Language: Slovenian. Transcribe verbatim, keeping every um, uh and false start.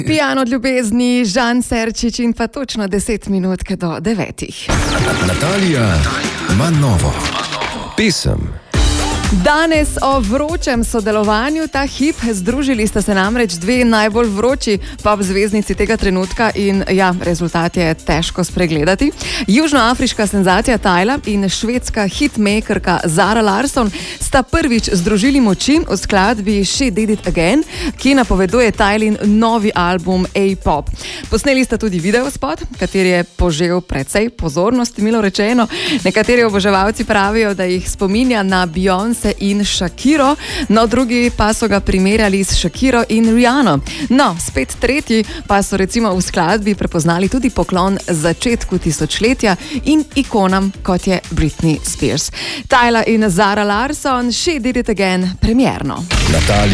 Pijan od ljubezni, Žan Serčič in pa točno deset minutke do devetih. Natalija ima novo pesem. Danes o vročem sodelovanju ta hip. Združili sta se namreč dve najbolj vroči pop zvezdnici tega trenutka in ja, rezultat je težko spregledati. Južnoafriška senzacija Tyla in švedska hitmakerka Zara Larsson sta prvič združili moči v skladbi She Did It Again, ki napoveduje Tylin novi album A-Pop. Posneli sta tudi videospot, kateri je požel precej pozornosti, milo rečeno. Nekateri oboževalci pravijo, da jih spominja na Beyoncé in Shakiro, no drugi pa so ga primerjali s Shakiro in Rihanno. No, spet tretji pa so recimo v skladbi prepoznali tudi poklon začetku tisočletja in ikonam, kot je Britney Spears. Tyla in Zara Larsson, She Did It Again, premierno.